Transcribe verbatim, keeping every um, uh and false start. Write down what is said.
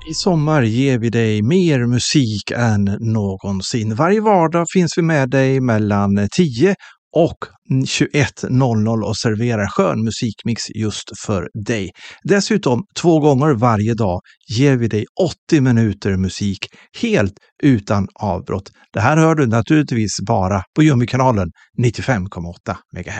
I sommar ger vi dig mer musik än någonsin. Varje vardag finns vi med dig mellan tio och tjugoett noll noll och serverar skön musikmix just för dig. Dessutom två gånger varje dag ger vi dig åttio minuter musik helt utan avbrott. Det här hör du naturligtvis bara på Jummikanalen nittiofem komma åtta megahertz.